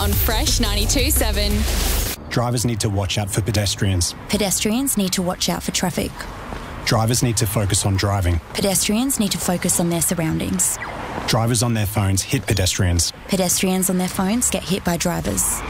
on Fresh 92.7. Drivers need to watch out for pedestrians. Pedestrians need to watch out for traffic. Drivers need to focus on driving. Pedestrians need to focus on their surroundings. Drivers on their phones hit pedestrians. Pedestrians on their phones get hit by drivers.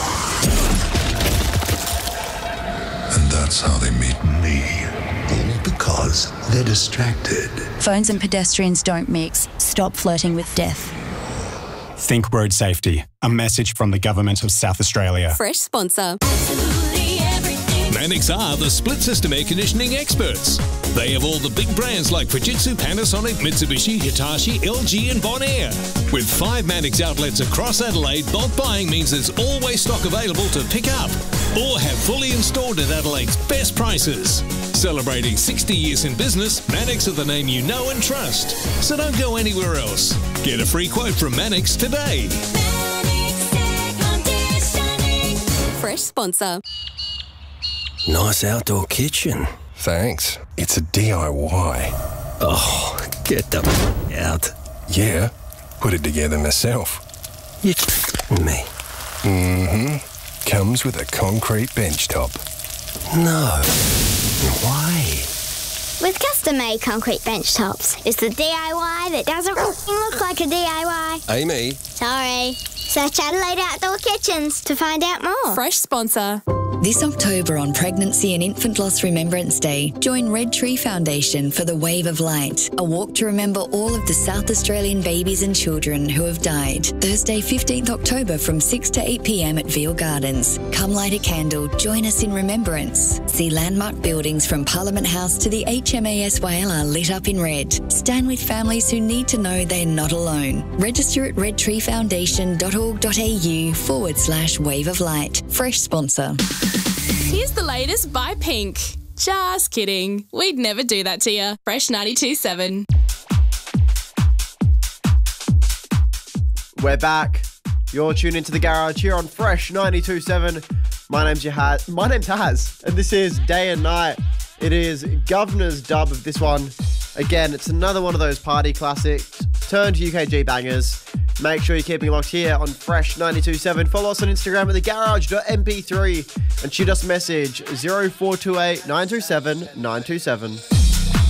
And that's how they meet me. All because they're distracted. Phones and pedestrians don't mix. Stop flirting with death. Think road safety. A message from the Government of South Australia. Fresh sponsor. Mannix are the split system air conditioning experts. They have all the big brands like Fujitsu, Panasonic, Mitsubishi, Hitachi, LG and Bonaire. With 5 Mannix outlets across Adelaide, bulk buying means there's always stock available to pick up or have fully installed at Adelaide's best prices. Celebrating 60 years in business, Mannix are the name you know and trust. So don't go anywhere else. Get a free quote from Mannix today. Fresh sponsor. Nice outdoor kitchen. Thanks. It's a DIY. Oh, get the out. Yeah, put it together myself. You me. Comes with a concrete bench top. No. Why? With custom-made concrete bench tops, it's the DIY that doesn't look like a DIY. Amy. Sorry. Search Adelaide Outdoor Kitchens to find out more. Fresh sponsor. This October on Pregnancy and Infant Loss Remembrance Day, join Red Tree Foundation for the Wave of Light, a walk to remember all of the South Australian babies and children who have died. Thursday, 15th October from 6 to 8 p.m. at Veal Gardens. Come light a candle, join us in remembrance. See landmark buildings from Parliament House to the HMAS Whyalla lit up in red. Stand with families who need to know they're not alone. Register at redtreefoundation.org.au/Wave of Light. Fresh sponsor. Here's the latest by Pink. Just kidding. We'd never do that to you. Fresh 92.7. We're back. You're tuned into The Garage here on Fresh 92.7. My name's Haz, and this is Day and Night. It is Governor's dub of this one. Again, it's another one of those party classics turned UKG bangers. Make sure you're keeping locked here on Fresh 92.7. Follow us on Instagram at thegarage.mp3 and shoot us a message 0428 927 927.